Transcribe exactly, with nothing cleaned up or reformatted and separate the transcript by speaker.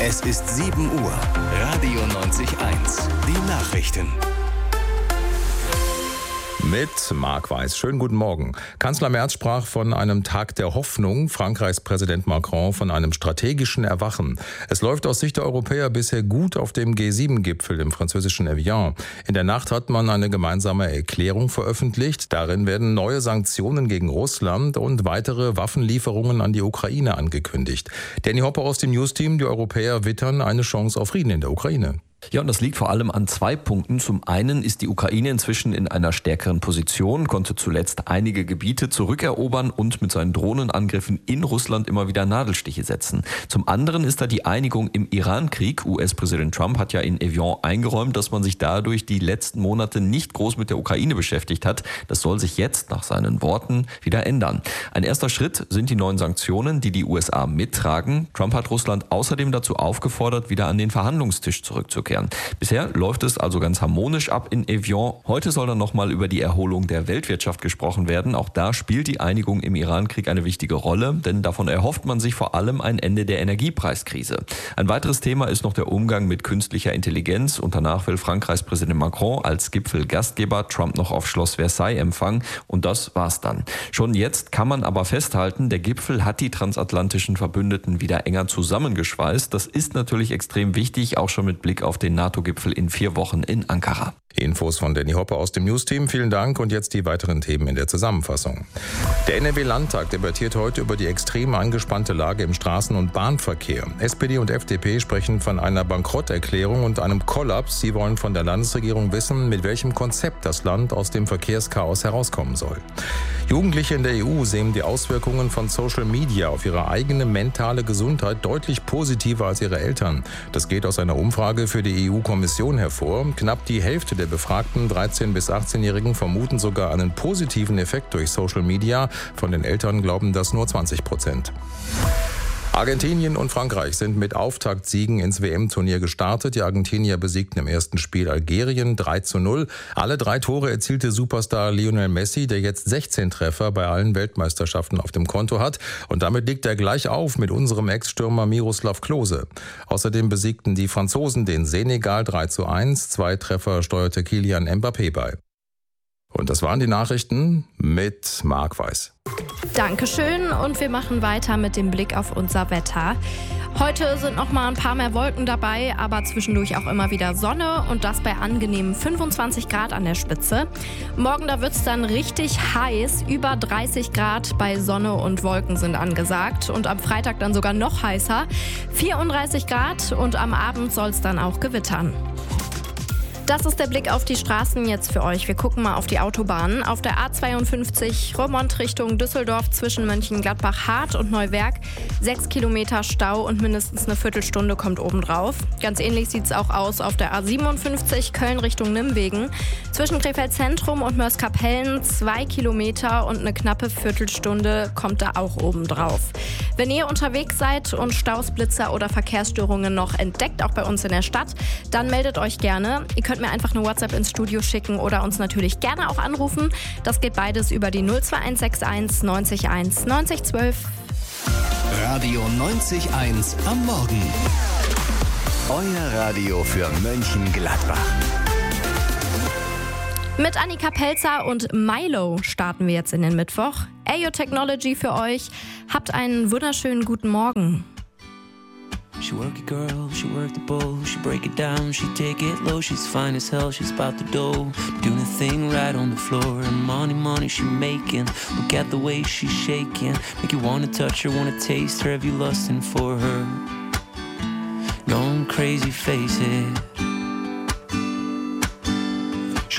Speaker 1: Es ist sieben Uhr. Radio neunzig Komma eins. Die Nachrichten.
Speaker 2: Mit Marc Weiß. Schönen guten Morgen. Kanzler Merz sprach von einem Tag der Hoffnung, Frankreichs Präsident Macron von einem strategischen Erwachen. Es läuft aus Sicht der Europäer bisher gut auf dem G sieben Gipfel im französischen Evian. In der Nacht hat man eine gemeinsame Erklärung veröffentlicht. Darin werden neue Sanktionen gegen Russland und weitere Waffenlieferungen an die Ukraine angekündigt. Danny Hopper aus dem News-Team, die Europäer wittern eine Chance auf Frieden in der Ukraine.
Speaker 3: Ja, und das liegt vor allem an zwei Punkten. Zum einen ist die Ukraine inzwischen in einer stärkeren Position, konnte zuletzt einige Gebiete zurückerobern und mit seinen Drohnenangriffen in Russland immer wieder Nadelstiche setzen. Zum anderen ist da die Einigung im Iran-Krieg. U S-Präsident Trump hat ja in Evian eingeräumt, dass man sich dadurch die letzten Monate nicht groß mit der Ukraine beschäftigt hat. Das soll sich jetzt, nach seinen Worten, wieder ändern. Ein erster Schritt sind die neuen Sanktionen, die die U S A mittragen. Trump hat Russland außerdem dazu aufgefordert, wieder an den Verhandlungstisch zurückzukehren. Bisher läuft es also ganz harmonisch ab in Evian. Heute soll dann nochmal über die Erholung der Weltwirtschaft gesprochen werden. Auch da spielt die Einigung im Iran-Krieg eine wichtige Rolle, denn davon erhofft man sich vor allem ein Ende der Energiepreiskrise. Ein weiteres Thema ist noch der Umgang mit künstlicher Intelligenz und danach will Frankreichs Präsident Macron als Gipfelgastgeber Trump noch auf Schloss Versailles empfangen und das war's dann. Schon jetzt kann man aber festhalten, der Gipfel hat die transatlantischen Verbündeten wieder enger zusammengeschweißt. Das ist natürlich extrem wichtig, auch schon mit Blick auf den NATO-Gipfel in vier Wochen in Ankara.
Speaker 2: Infos von Danny Hopper aus dem News-Team. Vielen Dank und jetzt die weiteren Themen in der Zusammenfassung. Der N R W-Landtag debattiert heute über die extrem angespannte Lage im Straßen- und Bahnverkehr. S P D und F D P sprechen von einer Bankrotterklärung und einem Kollaps. Sie wollen von der Landesregierung wissen, mit welchem Konzept das Land aus dem Verkehrschaos herauskommen soll. Jugendliche in der E U sehen die Auswirkungen von Social Media auf ihre eigene mentale Gesundheit deutlich positiver als ihre Eltern. Das geht aus einer Umfrage für die E U-Kommission hervor. Knapp die Hälfte der befragten dreizehn- bis achtzehnjährigen vermuten sogar einen positiven Effekt durch Social Media. Von den Eltern glauben das nur zwanzig Prozent. Argentinien und Frankreich sind mit Auftaktsiegen ins W M-Turnier gestartet. Die Argentinier besiegten im ersten Spiel Algerien drei zu null. Alle drei Tore erzielte Superstar Lionel Messi, der jetzt sechzehn Treffer bei allen Weltmeisterschaften auf dem Konto hat. Und damit liegt er gleich auf mit unserem Ex-Stürmer Miroslav Klose. Außerdem besiegten die Franzosen den Senegal drei zu eins. Zwei Treffer steuerte Kylian Mbappé bei. Und das waren die Nachrichten mit Marc Weiß.
Speaker 4: Dankeschön und wir machen weiter mit dem Blick auf unser Wetter. Heute sind noch mal ein paar mehr Wolken dabei, aber zwischendurch auch immer wieder Sonne und das bei angenehmen fünfundzwanzig Grad an der Spitze. Morgen, da wird es dann richtig heiß, über dreißig Grad bei Sonne und Wolken sind angesagt und am Freitag dann sogar noch heißer, vierunddreißig Grad und am Abend soll es dann auch gewittern. Das ist der Blick auf die Straßen jetzt für euch. Wir gucken mal auf die Autobahnen. Auf der A zweiundfünfzig Roermond Richtung Düsseldorf zwischen Mönchengladbach, Hart und Neuwerk. Sechs Kilometer Stau und mindestens eine Viertelstunde kommt obendrauf. Ganz ähnlich sieht es auch aus auf der A siebenundfünfzig Köln Richtung Nimwegen. Zwischen Krefeld Zentrum und Mörs-Kapellen zwei Kilometer und eine knappe Viertelstunde kommt da auch obendrauf. Wenn ihr unterwegs seid und Staus, Blitzer oder Verkehrsstörungen noch entdeckt, auch bei uns in der Stadt, dann meldet euch gerne. Ihr könnt mir einfach eine WhatsApp ins Studio schicken oder uns natürlich gerne auch anrufen. Das geht beides über die null zwei eins sechs eins neunzig eins neunzig zwölf.
Speaker 1: Radio neunzig Komma eins am Morgen. Euer Radio für Mönchengladbach.
Speaker 4: Mit Annika Pelzer und Milo starten wir jetzt in den Mittwoch. Ayo Technology für euch. Habt einen wunderschönen guten Morgen.
Speaker 5: She work it, girl, she work the bowl. She break it down, she take it low. She's fine as hell, she's about the dough. Doing a thing right on the floor. And money, money she making. Look at the way she's shaking. Make you wanna touch her, wanna taste her. Have you lusting for her? Going crazy, face it.